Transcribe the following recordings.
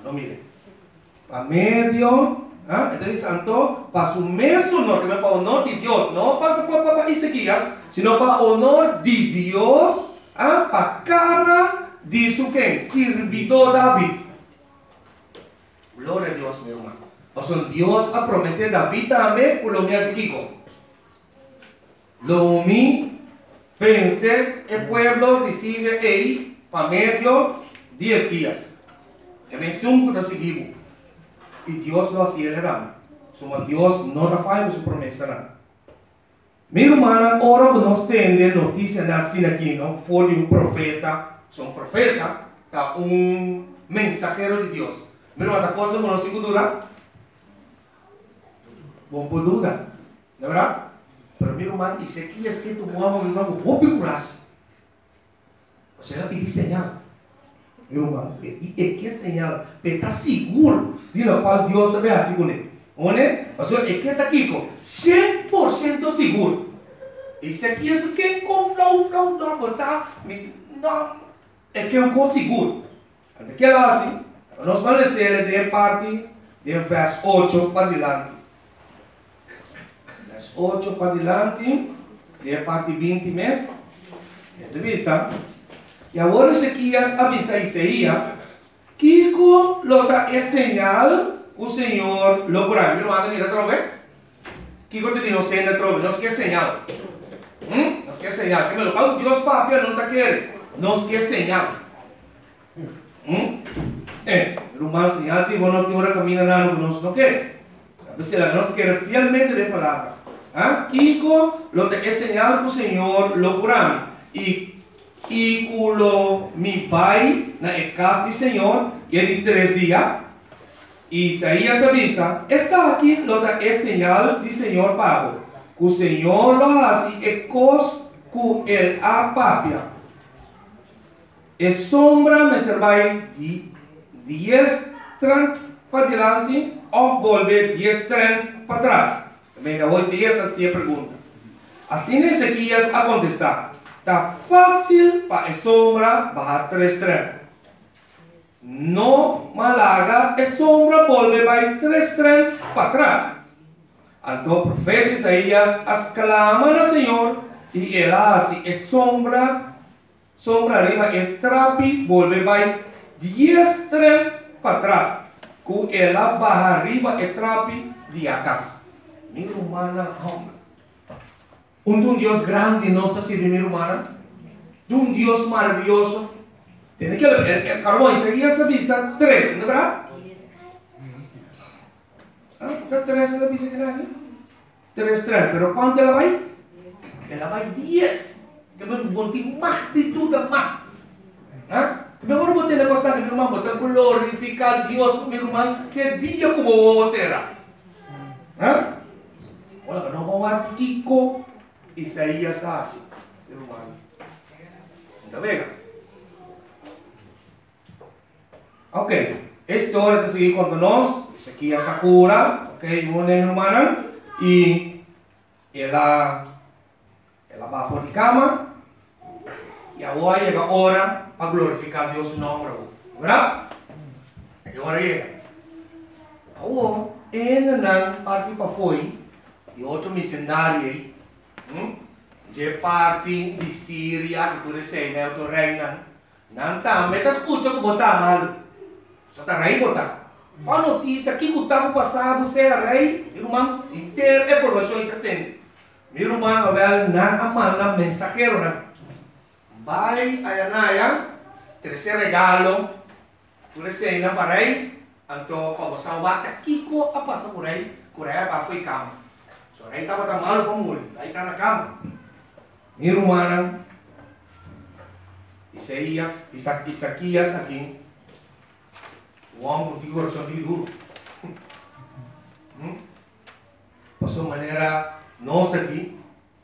No mire. Para medio, entonces santo, para su mesmo honor, que para honor de Dios, no para Ezequías, sino para honor de Dios, para cara de su quem, servidor David. Gloria a Dios, meu irmão. O sea, Dios ha prometido David também, por lo menos Kiko. Lo mi pensé, el pueblo decide ahí, para medio, 10 días. Que me estuvo para seguir. Y Dios lo hacía le dan. Suma Dios no falla su promesa. Mi hermana, ahora nos tiene noticia así aquí, ¿no? Fue de un profeta. Son profeta, un mensajero de Dios. Mi hermana, cosa no sin duda. Bom por duda, ¿de verdad? Pero mi hermano, Ezequías que tomamos, mi hermano, vou procurar. Você vai pedir señal. Meu irmão, e que señal? Você está seguro de lo qual Deus também é seguro. Onde? Ou seja, é que está aqui, 100% seguro. Ezequías, o que com flow, não, você não, é que é um coisa seguro. Até que ela assim, nós vamos ler de parte, de verso 8 para adiante. 8 para adelante, de parte 20 mesmo. Entrevista. E agora Ezequias avisa a Isaías que lo da é señal o Senhor logrará. Meu irmão, mira outra vez. Kiko te digo, senda outra vez. Não se quer señal. Não quer señal. Que me lo pago Deus papel não está querendo. Não se quer señal. Meu irmão, señal que vos não tem hora caminhar nada conosco. Não quer. A veces ela não quer fielmente de palavra. Kiko lo te señal que o Senhor logrará. E culo mi pai na casa do Senhor, e de 3 dias, Isaías avisa, está aqui lo da señal do Senhor pago. Que o Senhor lo hace e cos que ele apapia. E sombra me servai de 10:30 para diante, ou volver 10:30 para trás. Venga, hoje esta é a pergunta. Assim Ezequias a contestar. Está fácil para a sombra bajar 3:30. No malaga, a sombra volve vai 3:30 para trás. Então o profeta Isaías exclama ao Senhor e ele hace a sombra arriba, e trapi volve vai 10:30 para trás. Que ela baja arriba e trapi de atrás. Mi hermana, un Dios grande no está sirviendo, mi hermana. De un Dios maravilloso. Tiene que ver, el carbón Isaías avisa 13, ¿no es verdad? ¿Está 13 la avisa que hay? 3:30, pero ¿cuánto ela vai? Ela vai 10. Que me bote más de tudo, más. Mejor bote la cosa que mi hermano, bote glorificar a Dios, mi hermano, que día como será. Olha, não vamos a Kiko Isaías assim, meu irmão. Está bem? Ok, esta hora de seguir com nós, Ezequias Sakura, ok, meu irmão, e ela vai fora de cama, e agora chega a hora para glorificar Deus em nome, verdade? E agora chega. Agora, ainda não parte para foi. E outro missionário aí, de parte de Síria, que tu sei, né, outro reino, não tá, mas tá escuta que botar mal, só tá rei botar. A notícia que o tempo passado você é rei, irmão, inteiro é provação que atende. Meu irmão, velho, não manda mensageiro, né? Vai a Anaya, terceiro regalo, tu sei, não para rei, então para você bata Kiko a passar por aí para foi cama. So, aí estava tão malo para morrer, aí está na cama. Minha irmã, Isaías aqui, o homem que coração de duro. Passou maneira nossa aqui.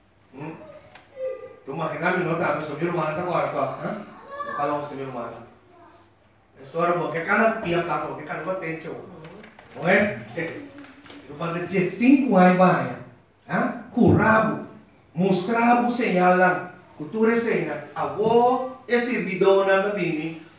Tu imaginas me nota, mas minha irmã está agora, tá? Não falamos minha irmã. História boa, que cara pia tá, que cara não tem tio. Não é? Irmã de 5 anos vai. Curabo, mostrava o señal lá, cultura cena, avó é servidora da bini,